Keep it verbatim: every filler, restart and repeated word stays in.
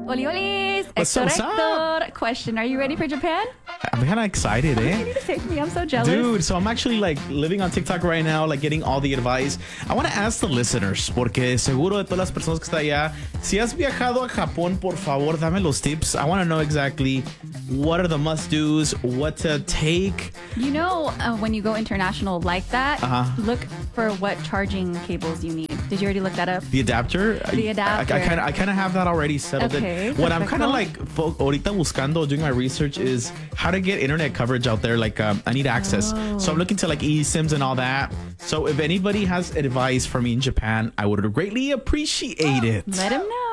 Oli Olis. What's Hector, up, what's Hector. Question. Are you ready for Japan? I'm kind of excited, You eh? need to take me. I'm so jealous. Dude, so I'm actually like living on TikTok right now, like getting all the advice. I want to ask the listeners, porque seguro de todas las personas que está allá, si has viajado a Japón, por favor, dame los tips. I want to know exactly what are the must-dos, what to take. You know, uh, when you go international like that, Uh-huh. look for what charging cables you need. Did you already look that up? The adapter? The adapter. I, I kind of I kind of have that already settled. Okay, What I'm perfecto. kind of like fo- ahorita buscando, doing my research is how to get internet coverage out there. Like um, I need access. Oh. So I'm looking to like eSIMs and all that. So if anybody has advice for me in Japan, I would greatly appreciate it. Let him know.